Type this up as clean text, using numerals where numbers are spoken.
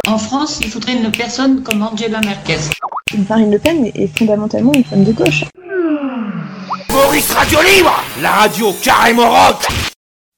En France, il faudrait une personne comme Angela Merkel. Marine Le Pen est fondamentalement une femme de gauche. Maurice Radio Libre, la radio carrément rock.